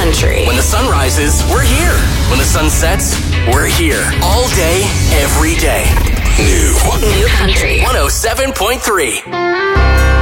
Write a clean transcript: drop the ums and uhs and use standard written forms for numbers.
country. When the sun rises, we're here. When the sun sets, we're here. All day, every day. New Country. 107.3.